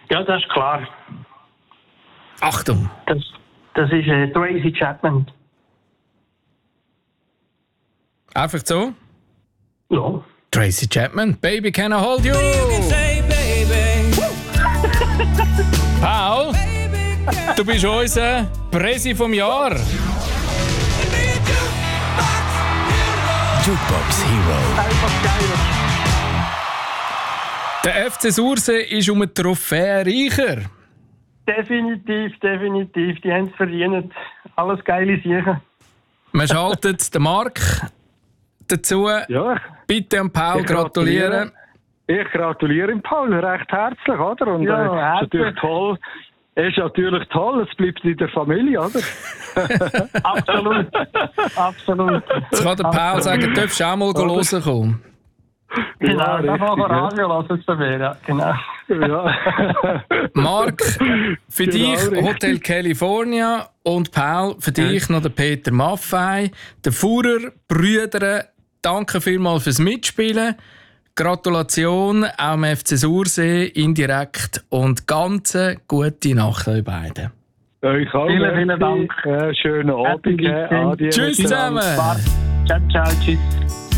Ja, das ist klar. Achtung! Das ist Tracy Chapman. Einfach so? Ja. Tracy Chapman, Baby Can I Hold You? Paul, du bist unser Presi vom Jahr. Jukebox Hero. Einfach geil. Der FC Sursee ist um eine Trophäe reicher. Definitiv. Die haben es verdient. Alles geile Sachen. Man schaltet den Marc dazu. Ja, Bitte an Paul gratulieren. Ich gratuliere ihm, Paul, recht herzlich, oder? Und Ja, ist natürlich toll. Es bleibt in der Familie, oder? Absolut. Jetzt kann der Paul sagen, du darfst auch mal hören kommen. Genau, Ja, das war richtig, Radio, lass es verwehren. Ja, genau. Ja. Marc, für Genau, dich richtig. Hotel California und Paul, für dich noch der Peter Maffei, der Fuhrer, Brüder, danke vielmals fürs Mitspielen. Gratulation auch am FC Sursee indirekt und ganz gute Nacht euch beiden. Euch auch. Vielen Dank. Schönen Abend. Adieu. Tschüss zusammen. Ciao, tschüss.